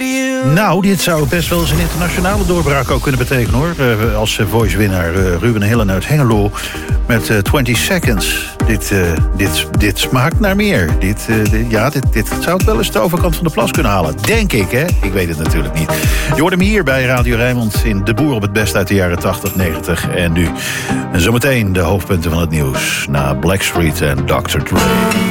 Nou, dit zou best wel eens een internationale doorbraak ook kunnen betekenen, hoor. Als voice-winnaar Ruben Hillen uit Hengelo met 20 Seconds. Dit smaakt naar meer. Dit zou het wel eens de overkant van de plas kunnen halen. Denk ik, hè? Ik weet het natuurlijk niet. Je hoort hem hier bij Radio Rijnmond in De Boer op het best uit de jaren 80, 90 en nu. En zometeen de hoofdpunten van het nieuws na Blackstreet en Dr. Dre.